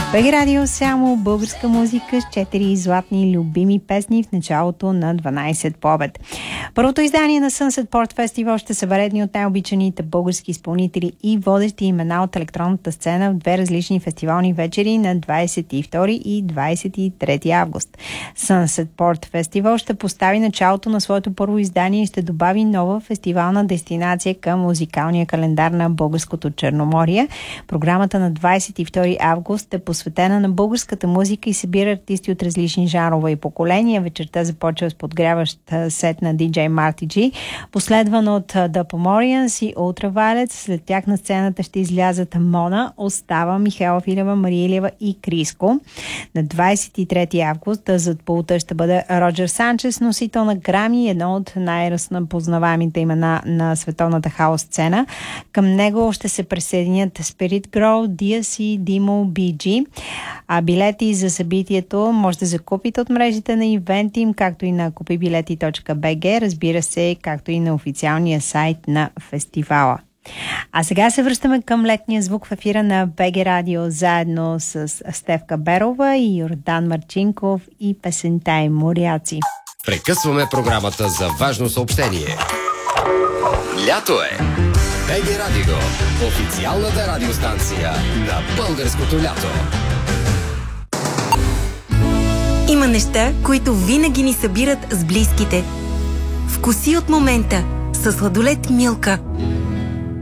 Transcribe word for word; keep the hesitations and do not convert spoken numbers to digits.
БГ Радио, само българска музика с четири златни любими песни в началото на дванайсет по обед. Първото издание на Sunset Port Festival ще събере едни от най-обичаните български изпълнители и водещи имена от електронната сцена в две различни фестивални вечери на двайсет и втори и двайсет и трети август. Sunset Port Festival ще постави началото на своето първо издание и ще добави нова фестивална дестинация към музикалния календар на българското Черноморие. Програмата на двайсет и втори август е посветена на българската музика и събира артисти от различни жанрове и поколения. Вечерта започва с подгряващ сет на диджей Марти Джи, последван от The Pomorians и Ultraviolet. След тях на сцената ще излязат Мона, Остава, Михайла Филева, Мария Илиева и Криско. На двайсет и трети август зад пулта ще бъде Роджер Санчес, носител на Грами, едно от най-разпознаваемите имена на световната хаос сцена. Към него ще се присъединят Spirit Girl, Diaz и Dimo Би Джи. А билети за събитието може да закупите от мрежите на Eventim, както и на купи билети точка би джи, разбира се, както и на официалния сайт на фестивала. А сега се връщаме към летния звук в ефира на БГ Радио, заедно с Стефка Берова и Йордан Марчинков и песента им Моряци. Прекъсваме програмата за важно съобщение. Лято е! БГ Радио, официалната радиостанция на българското лято. Има неща, които винаги ни събират с близките. Вкуси от момента със сладолед Милка.